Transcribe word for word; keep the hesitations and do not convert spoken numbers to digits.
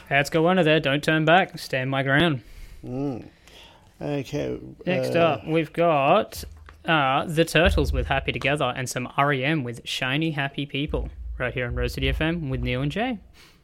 Let's go under there. Don't turn back. Stand my ground. Mm. Okay. Next uh, up, we've got uh, The Turtles with Happy Together and some R E M with Shiny Happy People. Right here on Rose City F M with Neil and Jay.